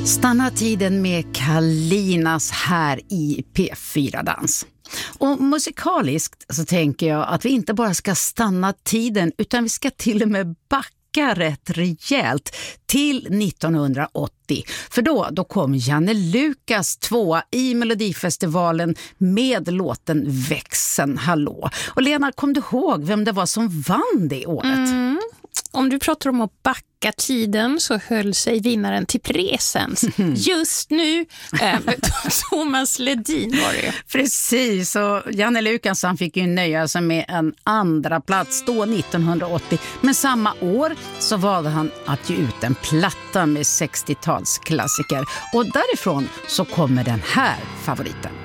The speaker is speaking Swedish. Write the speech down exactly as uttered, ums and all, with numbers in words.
Stanna tiden med Kalinas här i P fyra Dans. Och musikaliskt så tänker jag att vi inte bara ska stanna tiden utan vi ska till och med backa rätt rejält till nittonhundraåttio. För då, då kom Janne Lukas tvåa i Melodifestivalen med låten Växeln Hallå. Och Lena, kom du ihåg vem det var som vann det året? Mm. Om du pratar om att backa tiden så höll sig vinnaren till presens. Just nu, äh, Thomas Ledin var det. Precis, och Janne Lukas han fick ju nöja sig med en andra plats då nittonhundraåttio. Men samma år så valde han att ge ut en platta med sextiotalsklassiker. Och därifrån så kommer den här favoriten.